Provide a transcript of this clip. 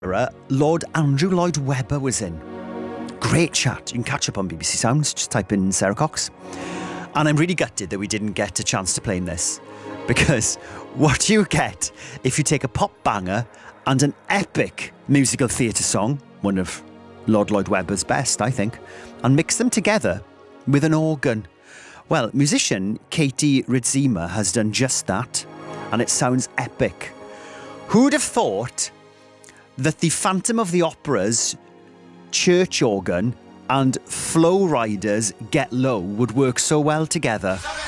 Lord Andrew Lloyd Webber was in. Great chat. You can catch up on BBC Sounds. Just type in Sarah Cox. And I'm really gutted that we didn't get a chance to play in this. Because what do you get if you take a pop banger and an epic musical theatre song, one of Lord Lloyd Webber's best, I think, and mix them together with an organ? Well, musician Katie Radzima has done just that, and it sounds epic. Who'd have thought that the Phantom of the Opera's church organ and Flow Riders' Get Low would work so well together?